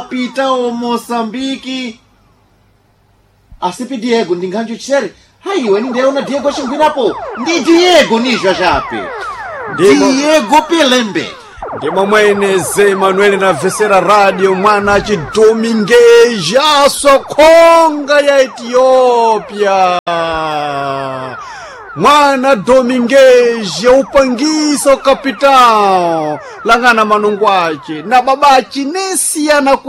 Capitão Moçambique. Asipi Diego ndinganjo chere. Haiwe nindeona Diego ashingwinapo. Ndi Diego nijo jape. Diego Pelembe. Ndimo mwene Zé Manuel na Vesera Radio mwana chidomingeja sokonga ya Ethiopia. Mwana domingeja upangisa Capitão langana manungwache na babachi nesia na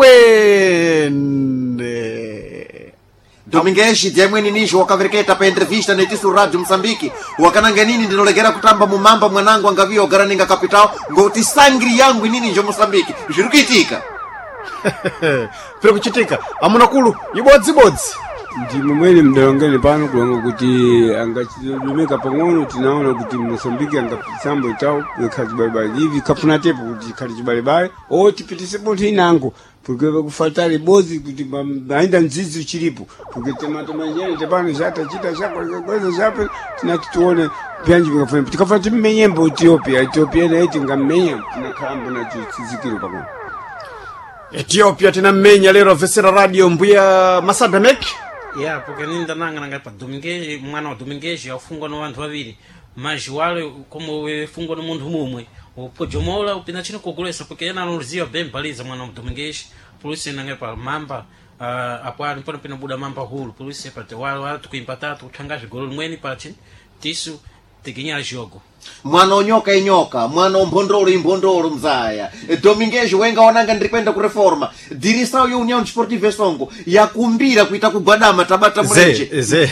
kwende. Domingues diamweni nijo wakavereketa pa entrevista na itisu Radio Msambiki wakananga nini ndinolegera kutamba mumamba mwanangu angavio garaninga Capitão ngoti sangri yangu nini njo Msambiki zvirukuitika. Pere kuchitika amunakulu ibodzi ndimo mwene mdalongene pano kulonga kuti angachilumeka pang'ono tinaona kuti Mosambiki angapisambo chao khazibalibali hivi kafuna tepo kuti khalizibalibali tipitise ponto inango porque kufatale bozi kuti ainda nzizi chilipo porque temato manjene tepano zata chita chako kweza zape tinatuone pyanji ngafuna tikafuna timenyembo Ethiopia na eti ngamenya tinakhamba na chizikiro pang'ono Ethiopia tinamenya lero Vesera Radio mbuya Masada Mek. Yeah, porque ninda nanga pa Domingues, mwana wa Domingues afungwa na wanthu vaviri. Mas wale como fungwa na munthu mumwe. O pojomola upina chino kugulesa porque yana anulizia bem baliza mwana wa Domingues. Polisi nanga pa mamba apo ali pano buda mamba hulu. Polisi pate wale tukuimpatatu kutangaza golo mweni pachi tisu tikinya jogo. Mwana onyoka inyoka, mwana ombondolo mzaya. Domingues wenga wananga ndirikwenda kureforma. Dirisao ya União Desportiva ya Songo yakumbira kuita kugwadama Tabata Mwenje. Ze.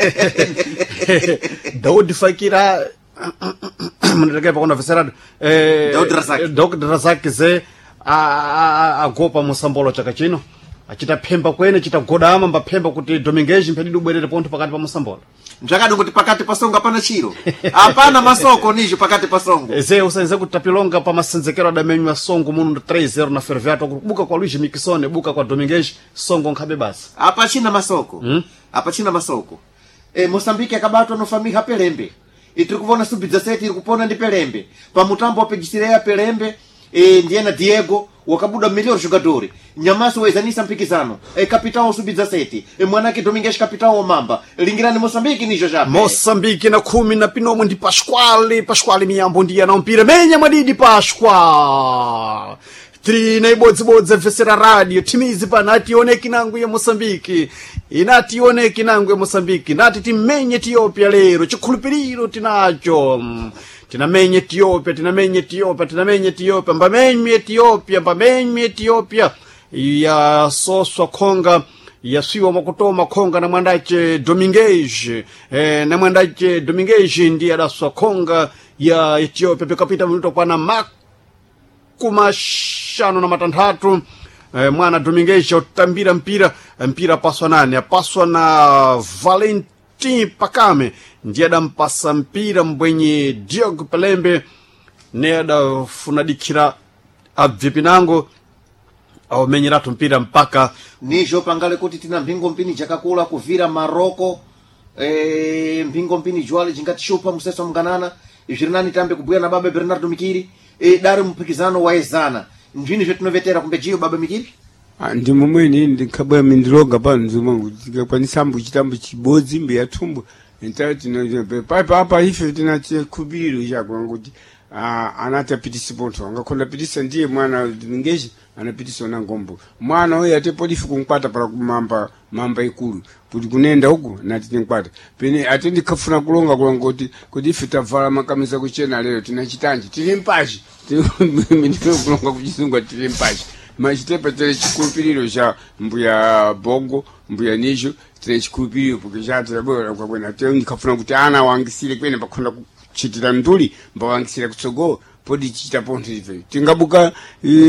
Daudi Fakira mnataka kuona Vesera Daudi Razak ze agopa musambolo chakachino. Achita pemba kwene chita godama mbapemba kuti Domingues mpedi ubwerere ponto pakati pa musambolo. Mchakadu kuti pakati pasongo hapana chiro. Hapana masoko nijo pakati pasongo. Eze usanze kutapilonga pa masenzekero adamenyu ya Songo mundo 3-0 na Ferroviário buka kwa Luigi Mikisone buka kwa Domingues Songo nkhabe basi. Hapa china masoko. Hapa china masoko. Moçambique akabatwa no família Pelembe. Itrikuvona sub-17 irikupona ndi Pelembe. Pa mutambo wa pejisireya Pelembe ndiena Diego wakabuda melhor jogador. Nyamaso wezanisa mpikizano. Capitão sub-17. Mwanake Domingues Capitão Mamba. Lingirani Moçambique nijo jape. Moçambique na 10 na pinomo ndi Pasquale miyambo ndiya na mpira menya madidi Pasquale. Trina ibodzi Vesera Radio timizi panati oneki nangu ya Moçambique. Inati oneki nangu ya Moçambique. Nati timenye Ethiopia lero chikhulupiriro tinacho. Tinamenye Ethiopia, mbamenye Ethiopia, ya soswa konga, ya siwa makutoma konga na mwandache Domingues, ndiye adaswa konga ya Ethiopia, pikapita minuto kwa na makumashano na matandatu, mwana Domingues utambira mpira paswa nani, paswa na Valentin Pakame, ndiye adampasa mpira mbwenye Diego Pelembe ne adafunadikira abvipinango au menyeratu mpira mpaka nijo pangale kuti tina mpingo mpini jakakula kuvira Maroko mpingo mpini jwale jingatishupa museso mganana jirinani tambe kubuya na baba Bernardo Mikiri dari mpikizano wa ezana njini je tunovetera kumbe jiyo baba Mikiri ndimo mwene ndikabwa mindiroga pa nzumangu tikapanisambu chitambo chibodzi mbe yatumbu entati na papa ife tinache kubiro chako ngokuti anatapitisa ponto ngakonda pitisa ndiye mwana Domingues anapitisa na ngombo mwana oyo atepodifu kunkwata para mamba ikulu kuti kunenda huko nati tinkwata pene atendi kafuna kulonga kuti ife tavala makamisa kuchena lero tinachitanji tili mpachi ndino kulonga kuchisunga tili mpachi machitepa tele chikulupiriro cha mbuya Bongo mbuya Nijo tele chikulupiriro porque chati labora kwa kwena tele ndikafuna kuti ana wangisire kwene pakonda kuchitira nduli mbawangisire kutsogo podi chichita ponto ife tingabuka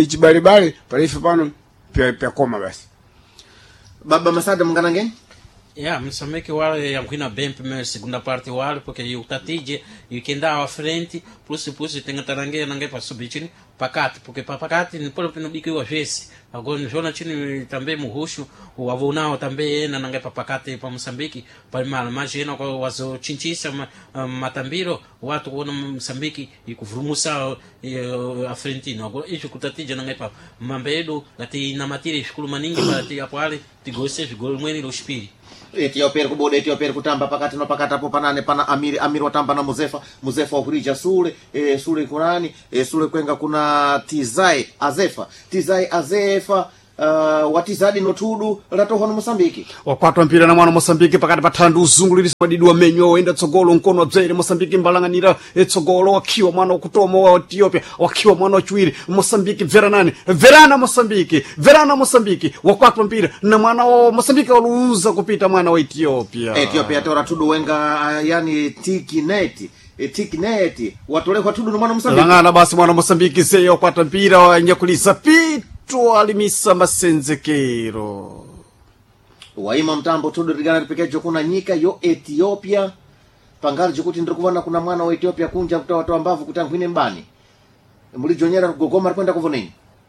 chibalebale palife pano pya koma basi baba Masada munganange Moçambique wale yankwina bem primeira segunda parte wale porque o Tatije e quem dá à frente plus tem tarangue nangue para subir chini pakati porque pakati ni pole pino biki wa vesi agora jona chini também muhusho o avonao também na nangue pakati pa Moçambique para mal imagina kwa wazo chinchisa matambiro watu kuona Moçambique e kuvurumusa a frente no agora isso kutatije nangue pa mambedo lati na matiri shukuru maningi para ti hapo wale tigose gol mweni lo spiri Ethiopia kuboda Ethiopia kutamba pakati no pakati hapo panane pana Amir watamba na Muzefa ukurija sule sule kurani sule kwenga kuna Tizai Azefa watizadi notudu latoho no Moçambique wakwatwa mpira na mwana Moçambique pakati pathandu uzungulirisa madidi wamenyo oenda tsogolo nkono wabzere Moçambique mbalanganira tsogolo wakiwa mwana wakutoma wa Ethiopia wakiwa mwana wachiwiri Moçambique verana Moçambique wakwatwa mpira na mwana wa Moçambique waluuza kupita mwana wa Ethiopia tora tudu wenga yani tikneti watolekwa tudu na mwana Moçambique langana basi mwana Moçambique zeyo wakwatwa mpira wanyakulisa alimisa masenzekero waima mtambo tudu rigana ripekejo kuna nyika yo Ethiopia pangali jikuti ndikuvana kuna mwana wa Ethiopia kunja kutoa watu ambavu kutangwine mbani mulijonyera kugogoma kwenda kuvoneni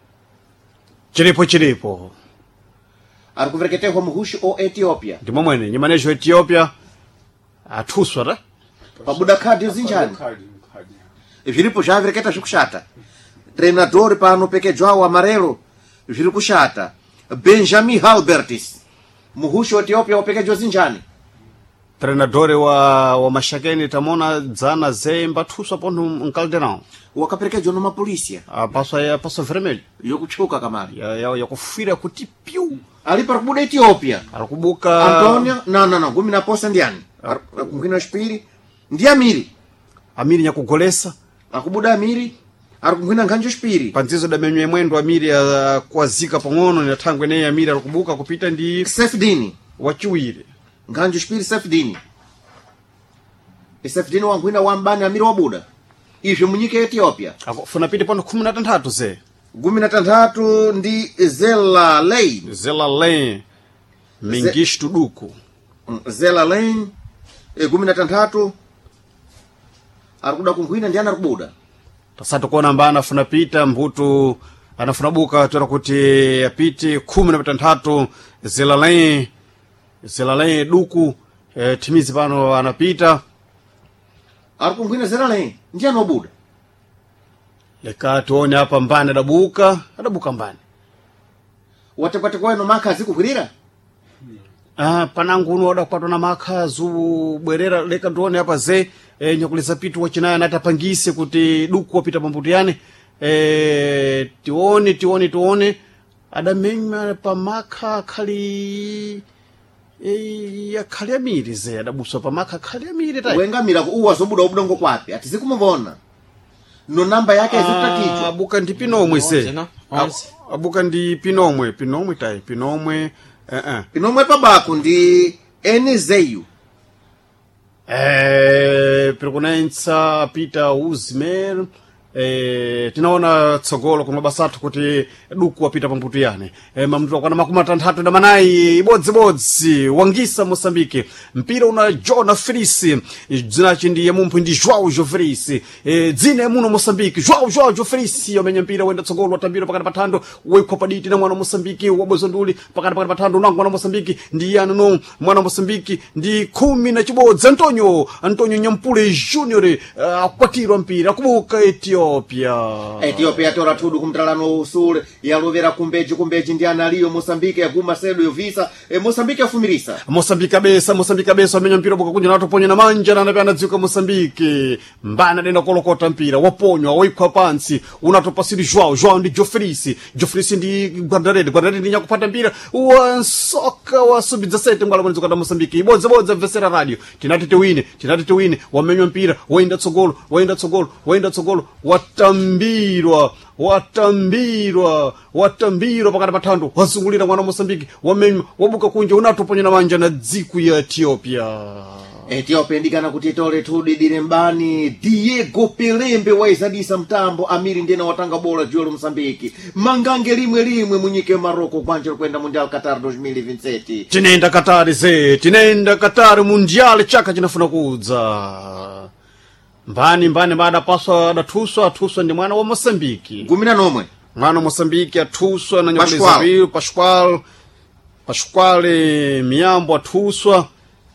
chiripo arikuverekete kwa muhushi o Ethiopia ndimo mwene nyimanejo Ethiopia atuswara pabuda kadi zinjani vilipo javereketa shukushata treinador pano pekejwa amarelo vili kushata Benjamin Halbertis muhusho Ethiopia opekejwa zinjani treinador wa mashakeni tamona dzana zemba tuswa pono mkalderão wakapekejwa no mapolisia passo vermelho yokuchuka kamari ya kufira kuti piu alipa kubuda Ethiopia alikubuka Antonio no gumi na posa ndiani kumkina spiri ndi Amiri nyakugolesa akubuda Amiri arikumwina nganjo spiri panzizo da menye mwendo Amiri kwazika pang'ono ni thangwe ne Amiri arikubuka kupita ndi Sefdini wachiwire nganjo spiri Sefdini wangwina wambani Amiri wabuda izvi munyika Ethiopia akufuna pite pano 13 ze 13 ndi Zelalem Mengistu Duku Zelalem 13 arikuda kungwina ndi anakubuda tasatu kuona mbana anafuna pita mbutu anafuna buka tora kuti apite 13 Zelalem Duku timizi pano anapita arikungwina Zelalem ndi anobuda leka tuone hapa mbana adabuka mbani watekwate kweno makazi kukwirira panangu uno wadakwatwa na makazu bwerera leka tuone hapa ze nyakulisa pitu wachinayo natapangise kuti Duku wapita pambuti yane tione adamenya pamaka khali yakhali Amiri ze adabuswa pamaka khali Amiri tai wengamira kuuwa zobuda ubudongo kwapi atizikumuvona no namba yake zitatichwa abuka ndi pinomwe ze abuka ndi pinomwe tai pinomwe pabako ndi Enezeyu perikunaitsa Peter Uzmer tinaona tsogolo kuna basatu kuti Duku wapita pambuto yane mamtu akwana 64 ibodzibodzi wangisa Moçambique mpira una Jona Frisi dzinachi ndiye mumphu ndi João Frisi dzina muno Moçambique João Frisi omenya mpira wenda tsogolo watambira pakati pathando wekhopa diti na mwana Moçambique wabozonduli pakati pathando nangu mwana Moçambique ndi ano mwana Moçambique ndi 11 Antonio Nyampule Junior akwatirwa mpira kubuka Ethiopia tora tudu kumtalano usule yalovera kumbeji ndi analiyo Moçambique yaguma sedo yovisa Moçambique afumirisa Moçambique abesa amenya mpira buka kunja natoponya na manja na napana dziuka Moçambique mbana dena kolokota mpira waponywa waikwa pansi unatopasiri João ndi Jofrisi ndi Guardarede ndi nyakupata mpira wansoka wasubidza sete ngala mwenzo kada Moçambique ibodza vesera radio tinati tiwine wamenywa mpira waenda tsogolo watambirwa pakati pathando wazungulira mwana Moçambique wamenywa wabuka kunja unatoponya na manja na dziku ya Ethiopia Ethiopia ndikana kuti tole tudidire mbani Diego Pelembe waizadisa mtambo amiri ndena watanga bola julo Mozambiki mangange limwe munyike Maroko kwanje kwenda Mundial Qatar 2027 tinenda Qatar Mundial chaka chinafuna kudza mbani baada paswa atuswa ndi mwana wa Mozambiki gumina nomwe mwana wa Mozambiki atuswa na nyamalizari Pasquale Miyambo atuswa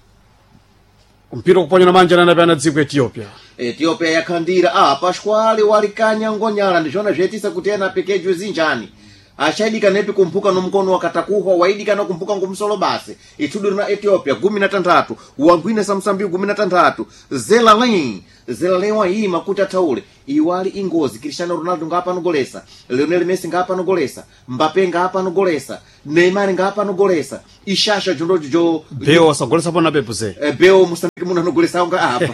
mpira kuponya na manja na napana dziko Ethiopia yakandira Pasquale walikanya ngonyala ndizvona zvetisa kuti ena pekejo zinjani achaidika nepi kumpuka nomkono wakatakuhwa waidika no kumpuka ngumsolo basi itudu na Ethiopia 13 wangwine Mozambiki 13 zelalewa hii makuta taule iwali ingozi Cristiano Ronaldo ngapa nogolesa Lionel Messi ngapa nogolesa Mbappe ngapa nogolesa Neymar ngapa nogolesa ishasha jondojo Beo sagolesa pona bepuze Beo Mozambiki muna nogolesa nga apa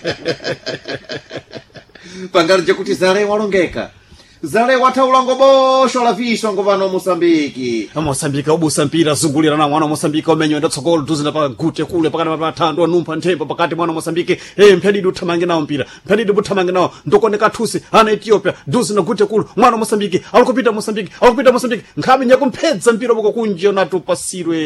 pangarje kuti zale walongeka zale wataula ngobosho la viso ngovano Mozambiki obusa mpira zungulira na mwana Mozambiki omenyo enda tsogolo tuzina pa gute kule pakati pa thando numpa nthemba pakati mwana Mozambiki mphedi uthamange nawo mpira mphedi uthamange nawo ndokoneka thusi ana Ethiopia tuzina gute kule mwana Mozambiki alikupita Mozambiki nkhabe nyakumphedza mpira boko kunje natupasirwe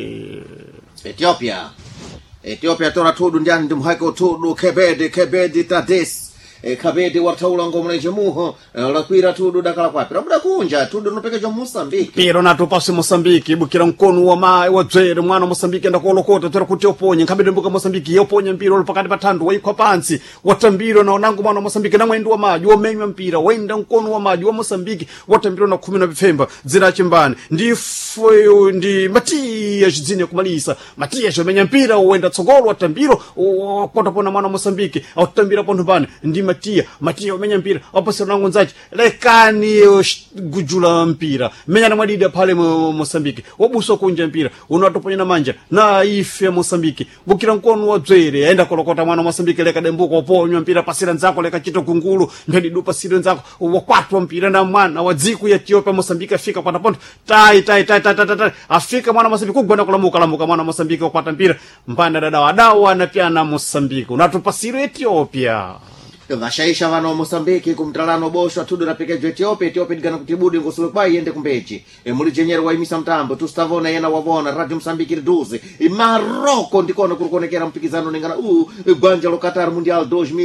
Ethiopia tora tudu ndiani ndimhake tudu kebedi tades kabede wataula ngomleje muho lakwira tudu dakala kwapi rabuda kunja tudu nopekejo Mozambiki pero natopase Mozambiki bukira mkono wa mai wadzere mwana Mozambiki enda kolokota tora kuti oponye nkabede mbuka Mozambiki yoponya mpira uli pakati pathandu waikwa pansi watambiro na onango mwana Mozambiki na mwendo wa maji womenywa mpira wenda mkono wa maji wa Mozambiki watambiro na 10 na bifemba zira chimbani ndi Matias chidzine kumalisa Matias omenya mpira wenda tsogolo watambiro potapona mwana Mozambiki autambira ponto pano ndi Matia umenya mpira opasira nangu nzachi lekani gujula mpira menya na madida pale Mozambiki wabuso kunja mpira unatoponya na manja na ife Mozambiki bukira mkono wadzere aenda kolokota mwana Mozambiki leka dembuko oponywa mpira pasira nzako leka chito kungulu ngadi du pasira nzako wakwatwa mpira na mwana wa dziko ya Ethiopia Mozambiki afika kwa ponto tai afika mwana Mozambiki kugwana kulamuka mwana Mozambiki wakwata mpira mpanda dada wadawa na pia na Mozambiki unatopasira Ethiopia vashaisha vano Mozambiki kumtalano bosho atudu na pekejo Ethiopia digana kutibudi ngosule kwa yende kumbechi muli jenyero wa imisa mtambo tustavona yena wavona Radio Mozambiki riduze Maroko ndikono kurukonekera mpikizano ningana gwanja lo Qatar Mundial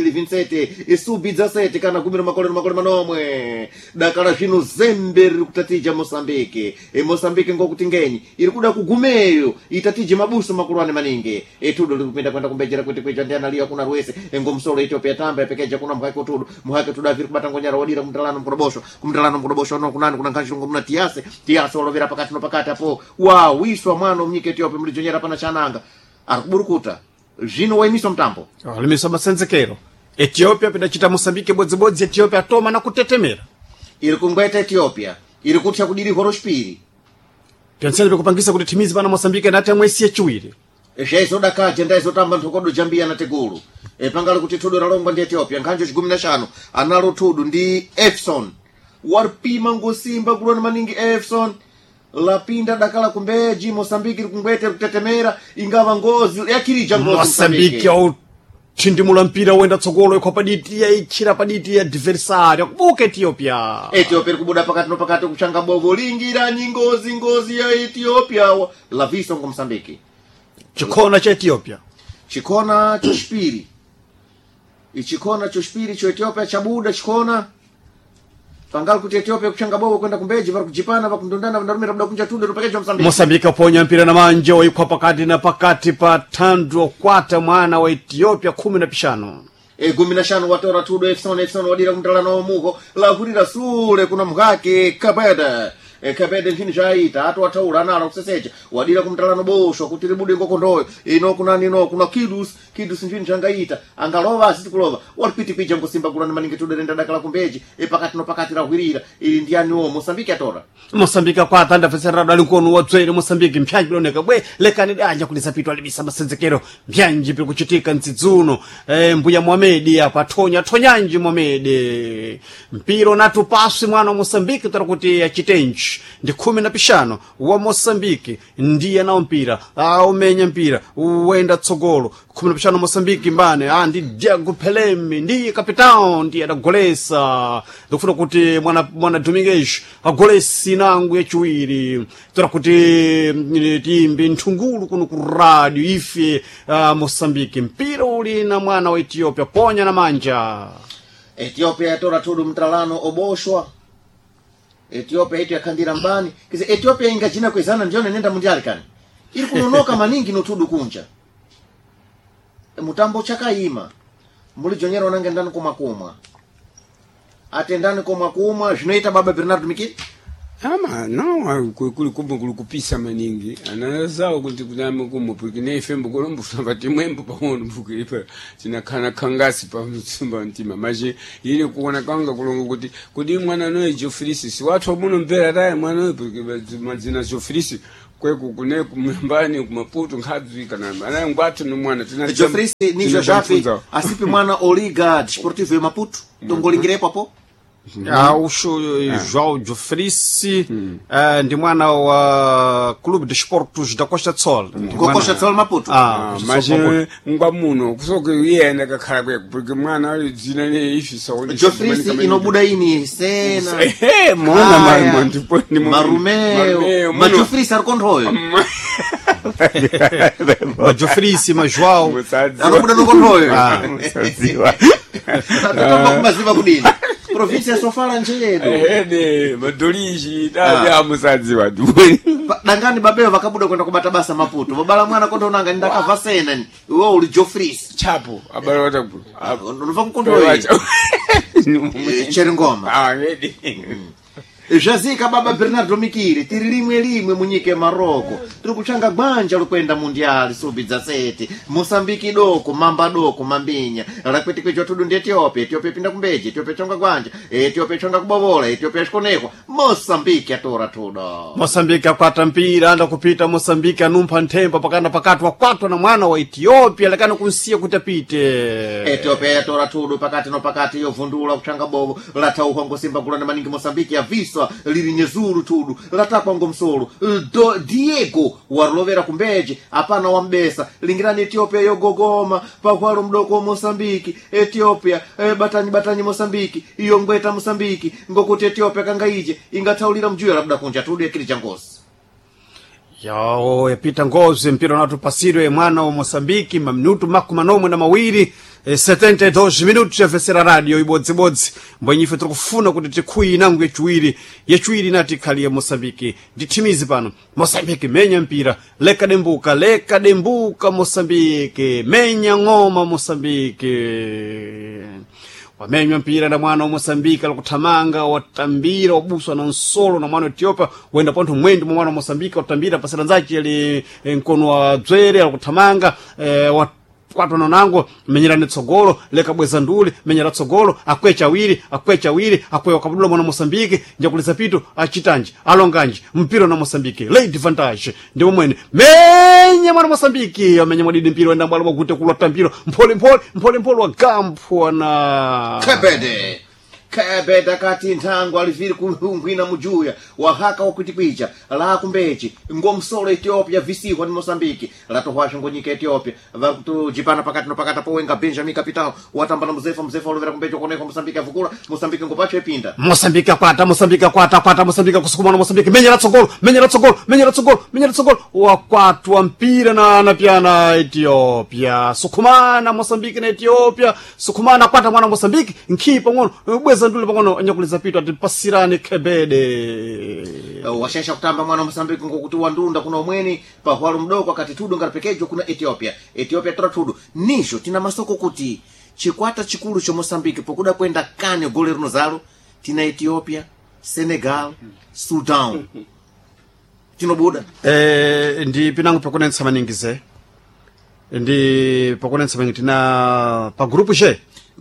2027 sub-17 kana gumira makole manomwe dakala vino zembe kutatija Mozambiki Mozambiki ngokutingenyi iri kuda kugumeyo itatije mabuso makulwane maninge tudu likupenda kwenda kumbejera kwetekweja ndiana liya kuna ruwese ngomsolo Ethiopia tamba pekeja kuna mhake tudu aviri kubata ngonyara wadira kumtalano mkodobosho no kunani kuna nkanshi ngomuna tiase olovera pakati no pakati apo wiswa mwana mnyike Ethiopia mlijonyera pana chananga arikuburukuta zvino waimiswa mtambo alimiswa masenzekero Ethiopia pidachita Mozambiki bodzibodzi Ethiopia toma na kutetemera iri kungweta Ethiopia iri kutya kudiri horoshpiri penseni kupangisa kuti timizi pana Mozambiki nati amwesi yachiwiri zvaizoda kaje ndaizotamba ntokodo jambia na tegulu pangala kuti tudu ralongwa ndi Ethiopia nkhanjo 15 analo tudu ndi Efson warpima ngosimba kulona maningi Efson lapinda dakala kumbeji Mozambiki kungwete kutetemera ingava ngozi yakirija ngozi Mozambiki au tindimula mpira wenda tsogolo ikhopaditi ya ichira paditi ya adversario kubuka Ethiopia kubuda pakati no pakati kuchanga bovo lingira ngozi ya Ethiopia la viso ngo Mozambiki chikona cha Ethiopia chikona choshpiri ichikona choshpiri cho Ethiopia chabuda chikona pangal kuti Ethiopia kuchanga bobo kwenda kumbeji vari kujipana vakundondana vandarumira kuda kunja tunde rupakejo Mozambiki aponya mpira na manja waikwa pakati pa thandu kwata mwana wa Ethiopia 15 15 watora tudo Efson wadira kumtalano muho lavurira sule kuna mhake kabede nchini chaita atu wataura anala kusesecha wadira kumtalano bosho kuti ribude ngokondoyo kuna kidus nchini changaita angalova asiti kulova walipiti picha ngosimba kulani maningi tudo renda dakala kumbeji pakati no pakati rahwirira ili ndiani Mozambiki atora Mozambiki akwata ndafesera dali nkono wadzere Mozambiki mpyanji biloneka lekani danja kulisapitwa alibisa masenzekero mpyanji pili kuchitika nzidzuno mbuya Mohamed apa tonyanji Mohamed mpiro natupasi mwana Mozambiki tara kuti achitenji ndi 15 wa Moçambique ndiye nawo mpira umenya mpira uwenda tsogolo 15 Moçambique mbane ndi Diego Pelemi ndiye kapitão ndiye adagolesa ndikufuna kuti mwana Domingues agolesi nangu yachiwiri tora kuti timbi nthungulu kuno ku radio ife Moçambique mpira uli na mwana wa Ethiopia ponya na manja Ethiopia yatora tudu mtalano oboshwa Ethiopia itu yakandira mbani kizi Ethiopia ingajina kwezana ndione nenda mundiali kani ili kunonoka maningi no tudu kunja mutambo chakaima muli jonyero nange ndani kumakuma atendani kumakuma zvinoita baba Bernardo Mikili ama no kuli kupisa maningi anazao kuti kuname kumo porque nem fembo kolombo fambati mwembo pamono mukilipa tinakana kangasi pa mtsumba ntima maji ili kuona kanga kulongo kuti mwana noye Jofrisi si watu wamuno mpera dai mwana noye porque mazina Jofrisi kweku kune kumembani kumaputo nkadzi kana ana ngwatu no mwana tina Jofrisi ni Jojafi asipi mwana Oliga Desportivo Maputo tongolingirepo hapo usho João Jofrisi ndi mwana wa Clube de Esportes da Costa do Sol Costa do Sol Maputo mas ngwa muno kusoke yena kakhala kwe porque mwana ali dzina ne ifi saoni Jofrisi inobuda ini sena mwana ndipo ni Marumeo Jofrisi arkontroyo Jofrisi ma João inobuda no kontroyo maziva kudini província só fala njedo madoliji dali amusadziwa duwe dangani babeo vakabuda kwenda kubata basa Maputo babala mwana kondo unanga ndakava sena ni wewe uli Jofrisi chapo abala watabu unova kukontrola Cherengoma Jazika baba Bernardo Mikili tiri limwe munyike Maroko tiri kuchanga gbanja lukwenda mundiali sub-17 Moçambique doko mamba doko mambinya lakweti kwecho tudu ndi Ethiopia pinda kumbeje Ethiopia chonga gbanja Ethiopia chonga kubovola Ethiopia shikonekwa Moçambique atora tudo Moçambique akwata mpira anda kupita Moçambique anumpha nthemba pakana pakati wakwatwa na mwana wa Ethiopia lakana kunsiya kuti apite Ethiopia atora tudo pakati yovundula kuchanga bovo latauka ngosimba kulana maningi Moçambique avisa liri nyezuru tudu latakwa ngomsolo Diego warovera kumbeje apana wambesa lingirani Ethiopia yogogoma pakwalo mdoko Moçambique Ethiopia batani Moçambique iyo ngweta Moçambique ngokuti Ethiopia kangaije ingataulira mjuya labda kunja tudu yakili changosi yapita ngozi mpira unatupasirwe mwana wa Moçambique mamnutu makumano na mawiri 72 minutos ya Vesera Radio ibodzibodzi mbwenyife tukufuna kuti tikhuyi nangu yechuwiri nati khali ya Moçambique ndithimizi pano Moçambique menya mpira leka dembuka Moçambique menya ngoma Moçambique wamenywa mpira na mwana wa Moçambique alikutamanga watambira wabuswa na nsolo na mwana wa Ethiopia wenda ponto mwendi mwana wa Moçambique watambira pasira nzaki ali nkono wa dzwere alikutamanga kwatwa nango menyerani tsogolo leka bweza nduli menyera tsogolo akwecha awiri akwewa kabudula mwana Moçambique njakuliza pito achitanji alonganji mpira na Moçambique late advantage ndi mwene menya mwana Moçambique amenya mwadidi mpira wenda mbalo mwagute kulota mpira mpole wa gampo na Kebeda kati ntango aliviri kungwina mujuya wahaka wakutikwicha la kumbechi ngomsolo Ethiopia visihwa ni Moçambique latohwasha ngonyika Ethiopia vakutujipana pakati po wenga Benjamin Capital watambana muzefa oluvera kumbechi koneko Moçambique avukula Moçambique ngopacho epinda Moçambique akwata Moçambique kusukumana Moçambique menyera tsogolo wakwatwa mpira na piana Ethiopia sukumana Moçambique na Ethiopia sukumana kwata mwana Moçambique nkhipa ngono bweza ndule pakono nyakuliza pito atipasirane Kebede washesha kutamba mwana Moçambique ngokuti wandunda kuna umweni pahwalo mdoko akati tudo ngalipekejo kuna Ethiopia tora tudo nisho tina masoko kuti chikwata chikulu cho Moçambique pokuda kwenda kane gole rinozalo tina Ethiopia Senegal Sudan tinobuda ndi pinangu pakunensa maningize ndi pakunensa maningi tina pa grupo J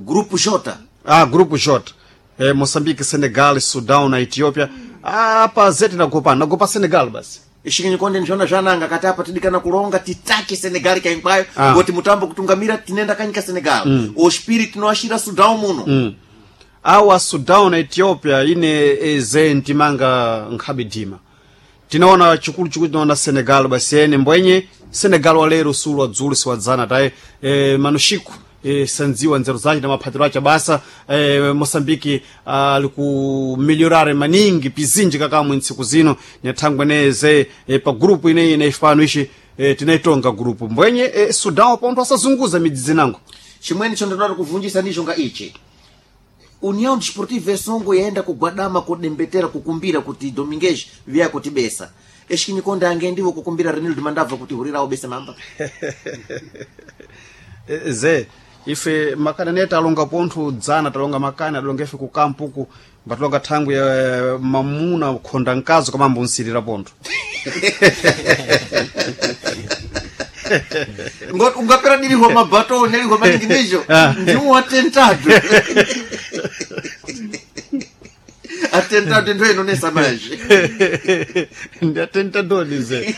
grupo J Moçambique Senegal Sudan na Ethiopia pa zeti nagopa Senegal basi ishikinyi konde njona jananga kati hapa tidikana kulonga titaki Senegal kaimbayo ngoti mutambo kutungamira tinenda kanyika Senegal o spirit no ashira Sudan muno awa Sudan na Ethiopia ine zenti manga nkhabidima tinaona chikulu tinaona Senegal basi mbwenye Senegal walero sulu wadzulu siwadzana tae manushiku sanziwa nzeru zake na maphatiro acha basa Mosambiki aliku miliorare maningi pizinji kakamwe ntsiku zino nyathangweneze pa grupu ine ifano ishi tinaitonga grupu mbwenye Sudan ponto asazunguza midzi nango chimweni chondonalo kuvunjisa ndicho nga ichi União Desportiva Songo yaenda kugwadama kudembetera kukumbira kuti Domingues vya kuti besa eshikini konda angendiwo kukumbira Renildo Mandava kuti hurirawo besa mamba ze ife makana neta alonga pontu dzana talonga makana alonga ife ku kampuku batalonga thangu ya mamuna khonda nkazo kama mbonsirira pontu ngot ungapera dili ho mabato neli ho maninginejo ndiwo atentado atentado ndo inonesa maji ndi atentado nize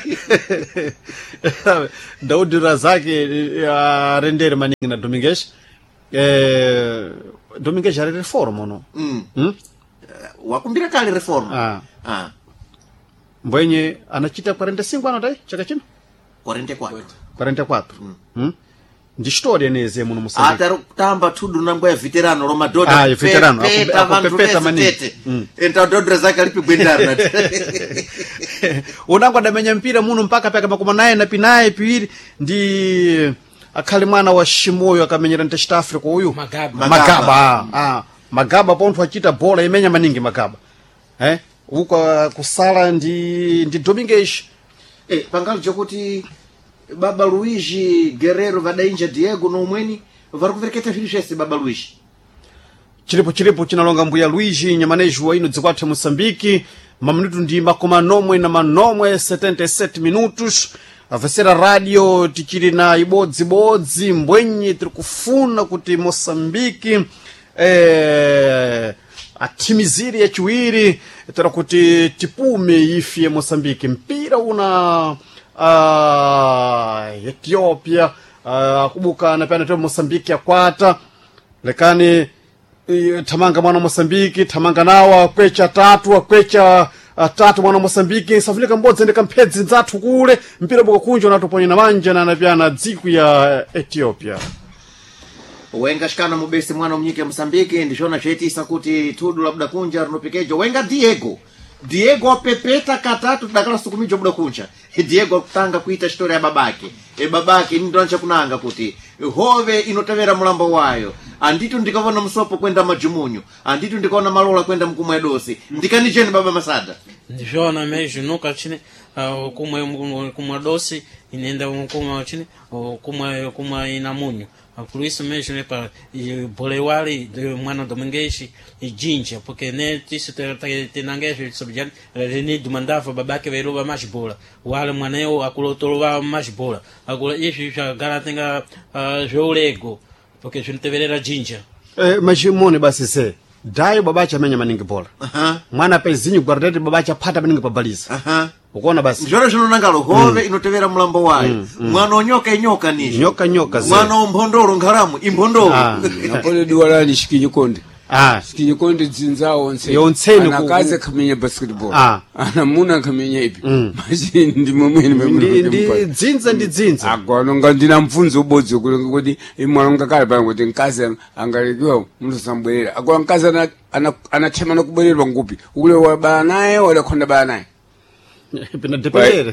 Daudi Razaki rendere maningi na Domingues Domingues ya reforma no wakumbira kale reforma mbwenye anachita 45 ano tai chaka chino 44 ndi story neze muno Mosambiki atarutamba thudu nango ya veterano Roma Doda veterano akupepeta manini enta Dodra zake alipi gwendara unango adamenya mpira muno mpaka paka makoma naye na pinaye piwiri ndi akhali mwana wa Shimoyo akamenyera ntachita Africa uyu Magaba ponto achita bola imenya maningi Magaba uko kusala ndi Domingues pangalo jokuti Baba Luigi Guerrero vadainja Diego no mweni vari kuvereketa zviri zvese Baba Luigi chilipo chinalonga mbuya Luigi nyamaneju wa ino dzikwathe Mosambiki mamunutu ndi makoma nomwe na manomwe 77 minutos avesera radio tichiri na ibodzi mbwenye tiri kufuna kuti Mosambiki atimiziri ya chiwiri tera kuti tipume ifi Mosambiki mpira una Ethiopia kubuka na pena Mosambiki akwata lekani tamanga mwana Mosambiki tamanga nawa kwecha tatu mwana Mosambiki safulika mbodzi ndeka mpedzi nzathu kule mpira buko kunjo natoponya na manja na napyana dziku ya Ethiopia wenga shikana mubesi mwana mnyike Mosambiki ndishona chetisa kuti thudu labda kunja rinopikejo wenga Diego apepeta katatu dakala sukumijo buda kunja Diego kutanga kuita story ya babake babake ndo ancha kunanga kuti hove inotevera mulambo wayo anditu ndikavona msopo kwenda majumunyu anditu ndikaona malola kwenda mkumwe dosi ndikanijeni baba Masada ndishona meju nuka chini kumwe dosi inenda mkumwe chini kumwe inamunyu por isso mesmo para bolewali mwana Domingues jinja porque né isso tenangejo sobre Renildo Mandava babake veruba mais bola wale mwaneo akulotolova mais bola agora isso já garantenga jolego porque a gente deveria jinja majimone basi se dai babacha amenya maningi bola mwana pezinyu guardete babacha pata maningi pabaliza ukona basi njoro zino nangalo hove inotevera mulambo wayo mwana onyoka nisho nyoka mwana omphondolo nkhalamu imphondolo napole diwalani shikinyikonde shikinyikonde dzinzawo yonseni anakaze kamenya basketball anamuna kamenya ipi maji ndi momwene ndi dzinza agwana ngandina mfunzo ubodzi kuti imwana ngakale pano kuti nkaze angalikiwa mtu sambwerera agwana nkaze anachema nakubwererwa ngupi ule wabana naye wala khonda bana naye pena dependere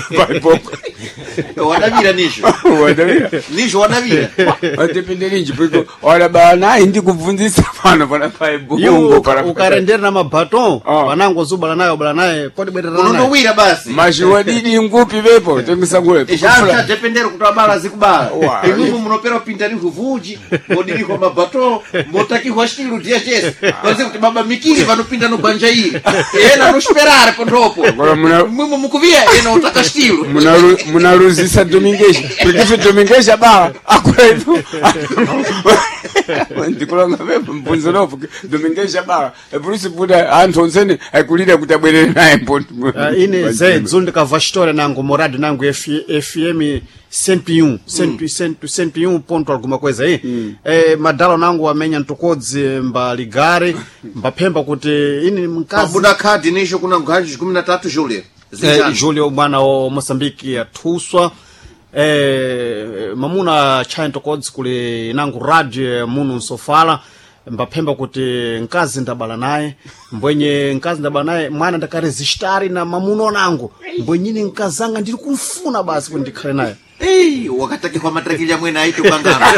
wadavira nisho wadavira wadependere njipiko wala bana indi kuvunzisa pana bungo para ukarendera na mabaton panango zubala naye kodi bwerera naye unondowira basi maji wadidi ngupi bepo tengisangule ijanja dependere kutwabala zikubala inumu munopera pindani kuvuji modili kwa mabaton motaki kwa shilu dia chesi kwazi kuti baba mikiri vanopinda no banja hii ena no sperare pondopo mumu mukuvia ena utaka shilu munaruzisa Domingues porque Domingues aba akula hivyo ndikulonga pepo mbunzo nofu domingesha bala polisi puta anthu onsene akulira kuti abwerere naye mpundu ine zedzo ndikabva chitori nangu moradi nangu FM 101 ponto alguma coisa aí madalo nangu amenya ntokodzi mbaligare mbapemba kuti ini mkazi pabuda khadi nisho kuna mgaji 13 Julio Julio mwana wa Moçambique athuswa mamuna chaya ntokodzi kuli nangu radio muno nsofala mbapemba kuti nkazi ndabala naye mbwenye nkazi ndabala naye mwana ndakarezistari na mamuno nangu mbwenyini nkazanga ndiri kumfuna basi kuti ndikhale naye wakataki kwa matrakilya mwena aitu kangana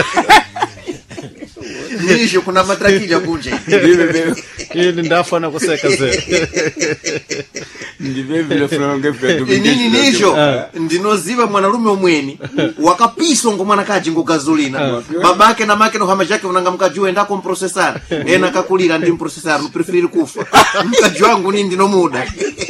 nisho kuna matrakilya kunje ini ndafana kuseka ze ndivevile fulonge pedu inini nisho ndinoziva mwanalume omweni wakapiso ngo mwana kaji ngo gazolina babake na make no hama jake unanga mkaji enda ko processor ena kakulira ndi processor no preferir kufa mkaji wangu ni ndino muda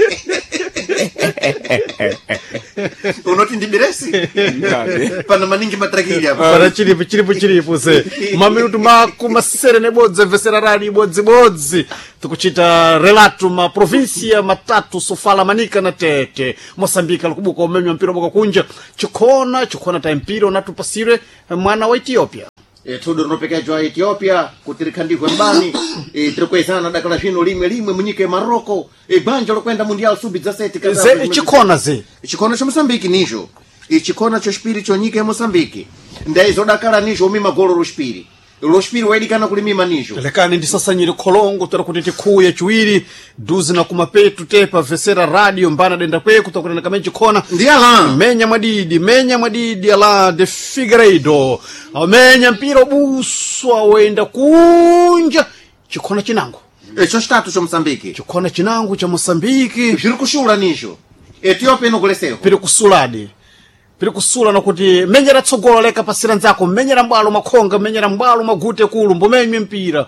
unoti ndibiresi pana maningi matrakilya para chiripo se maminutu makuma serene bodze vesera radi bodzi tukuchita relato ma provincia matatu sofala manika na tete Moçambique alikubuka umenywa mpira boka kunja chikona ta mpira natupasire mwana wa Ethiopia tudo nopeka jwa Ethiopia kutirikandikwe mbani tirikwezana dakala zvino limwe munyika Morocco banja lokwenda mundial sub-17 kaza chikona cha Moçambique nisho chikona cho spiri cho nyika ya Moçambique ndaizo dakala nisho mima golo ro spiri waidikana kulimima nisho lekani ndisasanyire kolongo tora kuti tikuye chiwiri duzi na kumapetu tepa vesera radio mbana denda kwe kutakurena kama chikona ndiala menya mwadidi ala de Figueiredo amenya mpira buswa wenda kunja chikona chinango cho statu cha Moçambique chikona chinango cha Moçambique zviri kushula nisho Ethiopia inokuleseko piri kusula nokuti menyera tsogolo leka pasira nzako menyera mbwalo makhonga menyera mbwalo magute kulu mbumenywe mpira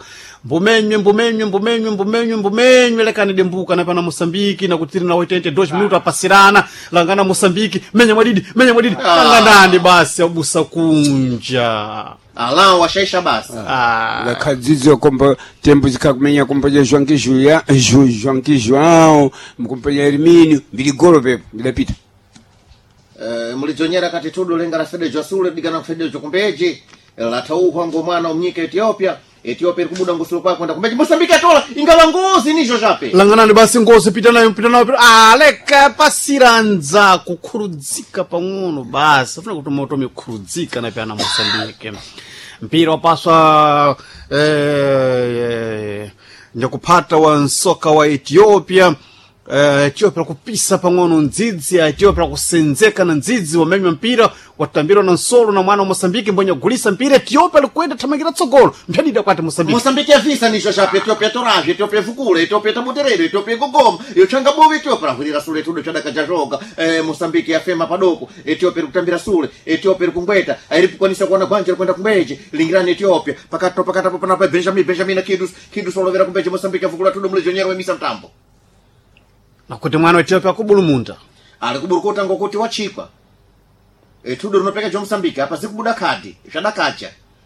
mbumenywe lekani dembuka na pana Moçambique na kutiri na 82 minutos apasirana langana Moçambique menya mwadidi langana basi abusa kunja ala washaisha basi la kadzizo komba tempo zikakumenya kompoja João João mkompoja Hermínio biligoro pepo bilapita mulizonyera kati tudo lenga la fede jwasule digana fede jokumbeji la tauhwa ngo mwana omnyika Ethiopia irikubuda ngusulu kwa kwenda kumbeji Moçambique atola ingala ngozi nisho chape langanani basi ngozi pita nayo leka pasiranza kukhurudzika pang'ono basi afuna kuti moto mikhurudzika na pya na Moçambique mpira wapaswa nyakupata wa nsoka wa Ethiopia Ethiopia kupisa pang'ono ndzidzi Ethiopia kusenzeka na ndzidzi wamenywa mpira watambira na nsolo na mwana wa Moçambique mbonya gulisa mpira Ethiopia alikwenda thamangira tsogolo mphadida kwati Moçambique afisa nisho chape Ethiopia toraje Ethiopia vukula Ethiopia tabuterero Ethiopia gogoma yochanga bovi Ethiopia rahulira sule tudo chadaka jajoga Moçambique afema padoko Ethiopia kutambira sule Ethiopia kungweta airipukwanisa kuona banja kwenda kumbeji lingirani Ethiopia pakata popana pa Benjamin na Kidus olovera kumbeji Moçambique avukula tudo mulizonyera wemisa mtambo nakuti mwana wa Ethiopia kubulumunda alikubulukuta ngokuti wachipa tudo rinopeka jo Moçambique apa zikubuda khadi zvadakacha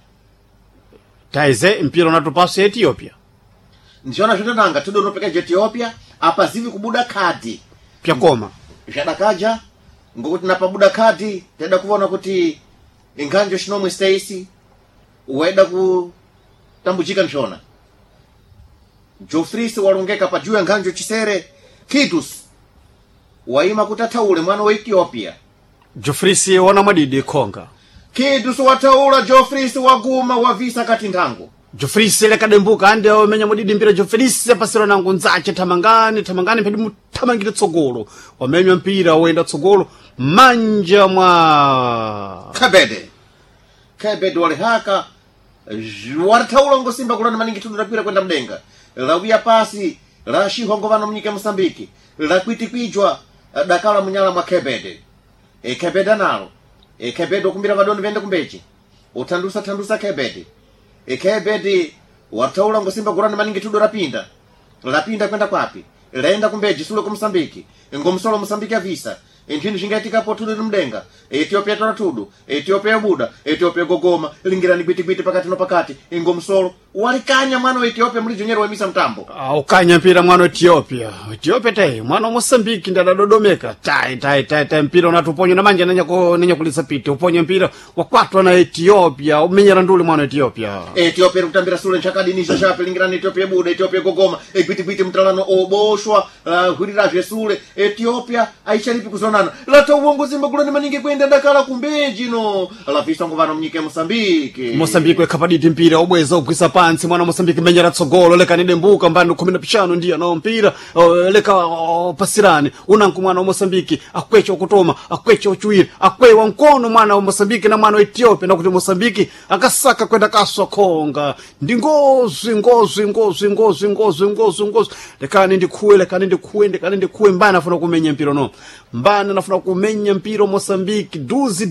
taize mpira unatopasa Ethiopia ndiona zvotonanga tudo rinopeka jo Ethiopia apa zivi kubuda khadi pyakoma zvadakaja ngokuti napabuda khadi taida kuona kuti inganjo chinomwe Stacy waida kutambudzika nchona Jofris walongeka pa juu ya nganjo chisere Kidus waima kutathaule mwana wa Ethiopia Jofris wana madidi khonga Kidus wathaula Jofris waguma wavisa kati ndango Jofris lekadembuka ande wamenya madidi mpira Jofris pasiro nangu nzache tamangani mpedi muthamangire tsogolo wamenywa mpira wenda tsogolo manja mwa Kebede wale haka wathaula ngosimba kulana maningi tudo rapira kwenda mdenga lawia pasi la shihongo vano mnyike Moçambique la kwitikwijwa dakala munyala mwa Kebede Kebede nalo Kebede okumbira vadoni vende kumbechi utandusa Kebede Kebede wataula ngosimba kurana maningi tudo lapinda kwenda kwapi laenda kumbeji sule ku Moçambique ngomsolo Moçambique avisa nthini xingayitikapo tudu ni mdenga Ethiopia tora tudu Ethiopia buda Ethiopia gogoma lingirani gwiti pakati no pakati ingomsolo walikanya mwana wa Ethiopia muli jonyero wa misa mtambo ukanya mpira mwana wa Ethiopia tai mwana wa Mosambiki ndadadodomeka tai mpira unatuponya na manja nenya kulisa piti uponya mpira wakwatwa na Ethiopia umenyera nduli mwana wa Ethiopia kutambira sule nchakadi nisha shape lingirani Ethiopia buda Ethiopia gogoma gwiti mtalano oboshwa hurira jesule Ethiopia aisharipi kuzonana lata uongozi mbagulani maningi kwenda dakala kumbeji no la visa nguvana mnyike Mosambiki wekapaditi mpira obweza ubwisa pansi mwana Mosambiki menyera tsogolo leka nidembuka mbanu 15 ndiya no mpira leka pasirani unanku mwana wa Mosambiki akwecha okutoma akwecha ochuira akwewa nkono mwana wa Mosambiki na mwana wa Ethiopia nakuti Mosambiki akasaka kwenda kaswa konga ndi ngozi leka ndikuwe mbana afuna kumenya mpira no mbana nafuna kumenya mpira Mosambiki duzi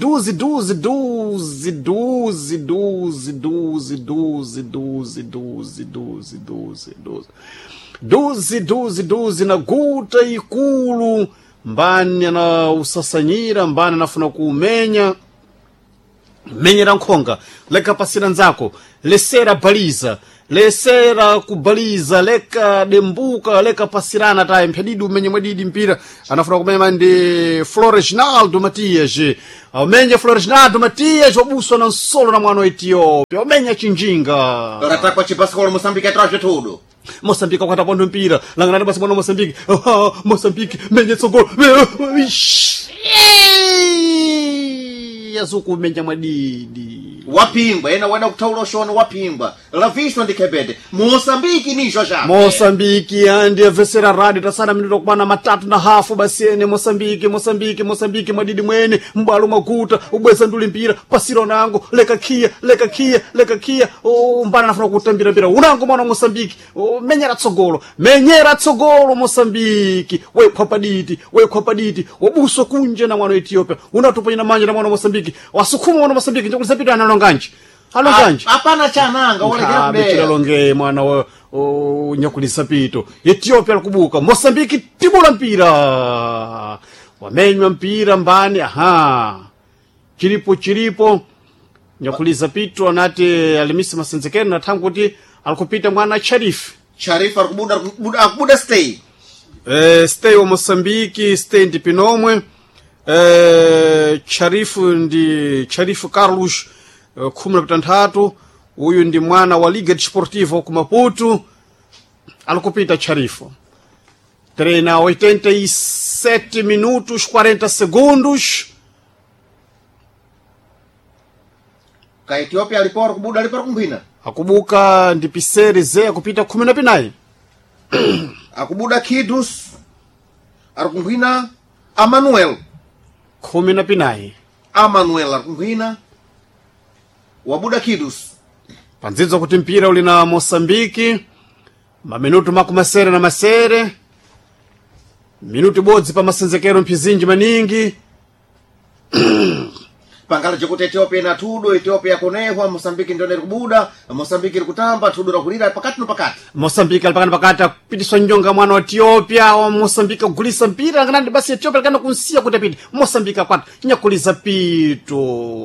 na guta ikulu mbani na usasanyira mbani nafuna kumenya menyera nkhonga leka pasira nzako lesera baliza lesera kubaliza leka dembuka leka pasirana tayi mphedidi umenye mwadidi mpira anafuna kumenya mandi Floresnaldo Matias umenya Floresnaldo Matias wabuswa na nsolo na mwana wa Ethiopia umenya chinjinga katakwa chipasikolo Mosambiki atrashe tudo Mosambiki kwata pondo mpira langana basi mwana Mosambiki Mosambiki menye tsogolo yazuku menya mwadidi wapingwa ena wana kutaula shono wapingwa lavishwa ndikebede Mosambiki ni shosha Mosambiki andi avesera radi tasana minuto kubana 3.5 basiene Mosambiki mwadidi mwene mbalo maguta ubweza nduli mpira pasiro nango leka kia mbana nafuna kutambira mpira unango mwana Mosambiki menyera tsogolo Mosambiki we kwapaditi wabuso kunje na mwana Ethiopia unatuponya na manja na mwana Mosambiki wasukuma mwana Mosambiki ndio kulizapita analonganji hapana chananga walekera mbele longe mwana wa nyakulisapito Ethiopia kubuka Mosambiki tibula mpira wamenywa mpira mbani chilipo nyakulisapito anati alimisi masenzekeni na tangu kuti alikupita mwana Sharif akubuda stay wa Mosambiki stay ndi pinomwe Charifu Carlos 13 huyu ndi mwana wa Liga Desportiva ku Maputo alikupita Charifu treina 87 minutos 40 segundos ka Ethiopia alipora kumbina akubuka ndi piseri ze akupita 14 akubuda Kidus akumbina Amanuel 14 akumbina wabuda Kidus panzidzo kuti mpira uli na Mosambiki maminutu makumasere na masere minutu bodzi pa masenzekero mpizinji maningi pangala chikuti Ethiopia na tudo Ethiopia konehwa Mosambiki ndone kubuda Mosambiki kutamba tudo na kulira pakati no pakati Mosambiki alipakana pitiswa njonga mwana wa Ethiopia wa Mosambiki kugulisa mpira ngana basi Ethiopia kana kunsia kutapita Mosambiki akwata nyakuliza pito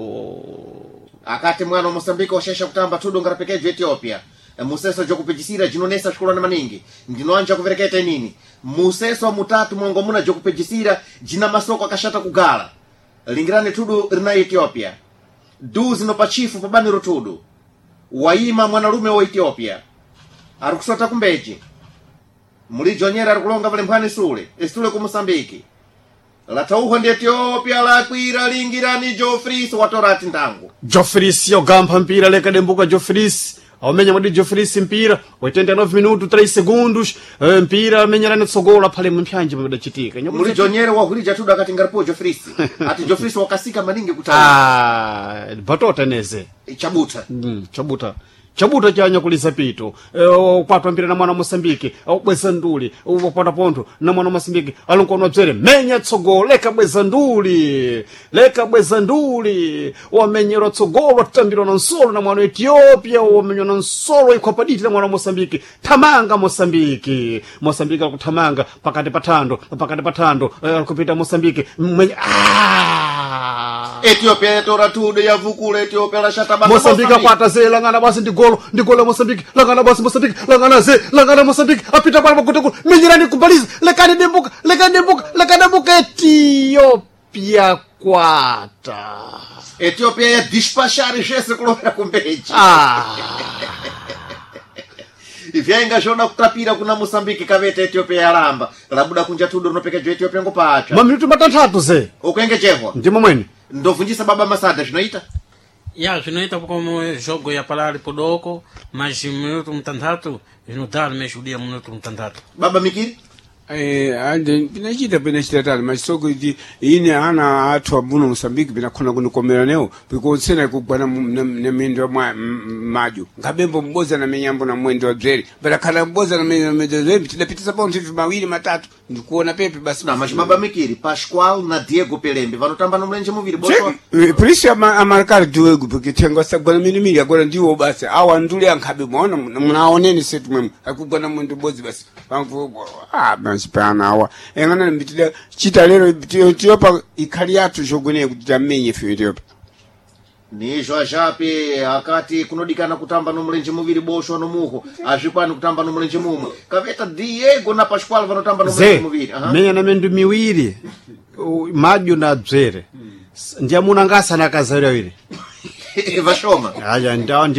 akati mwana wa Mosambiki oshesha kutamba tudo ngara pekejo Ethiopia museso jokupejisira jinonesa shikulana maningi ndinoanja kuvereketa nini museso mutatu mwongo muna jokupejisira jina masoko akashata kugala lingirane tudu rina Ethiopia duzi no pachifu pabani rotudu waima mwanalume wa Ethiopia arukusota kumbeji mulijonyera arukulonga vale mphani sule esule ku Mosambiki latauho ndi Ethiopia lakwira lingirani Jofris watorati ndangu Jofris yogamba mpira leka dembuka Jofris awamenya mwadi Jofris mpira 89 minutos 3 segundos mpira amenyerana tsogola pale mpyanji madachitika mulijonyera wa hulija tudu akati ngaripo Jofris ati Jofris wakasika maningi kutawa batota neze chabuta chabuta chanya kulisa pito kwatwambira na mwana Mosambiki bweza nduli upota pontho na mwana Mosambiki alonkono bzere menya tsogolo leka bweza nduli wamenyero tsogolo tutambira na nsolo na mwana Ethiopia wamenyero na nsolo ikwapaditi na mwana Mosambiki tamanga Mosambiki akutamanga pakati patando kupita Mosambiki Ethiopia yatora tudo yavukula Ethiopia la shata basa Mosambiki kwata ze langana basi ndigolo Mosambiki langana basi Mosambiki langana Mosambiki apita pala kutoku menyirani kubaliza lekani dembuka Ethiopia kwata Ethiopia ya despachar jese kulora kumbeji ivyainga jona kutapira kuna Mosambiki kaveta Ethiopia yaramba labuda kunja tudo nopeka jo Ethiopia ngopacha maminutu matatu ze ukenge chehwa ndimo mwene ndovunjisa baba masada zvinoita zvinoita como jogo ya palali podoko mas minuto mtandatu zvinodhara meshudia minuto mtandatu baba Mikiri ande pinachita tali masoko kuti ine ana athu abuno Mosambiki pinakhona kunikomera neo because sena kugwana nemendo mwa maju ngabembo mboza na menyambo na mwendo wa dzeri barakhala mboza na menyambo dzeri tidapitisa pa nthivi mawiri matatu ndikuona pepe basi na mas baba Mikiri Pascoal na Diego Pelembe vanotamba no mlenje muviri boso polisi amarkali Diego porque tengo sagwana minimiri agora ndiwo basi awa nduli ankhabe muona munaoneni setu mwemu akugwana mwendo bozi basi spana wa engana mbitida chita lero Ethiopia ikhali yathu jogone kuti tamenye fe Ethiopia nijo ajape akati kunodikana kutamba no mlenje muviri bosho no muho azvikwani kutamba no mlenje mumwe kaveta Diego na Pascoal vanotamba no mlenje muviri menya na mendu miwiri madyo na dzere ndiamuna ngasa na kazarira vashoma aya ndawo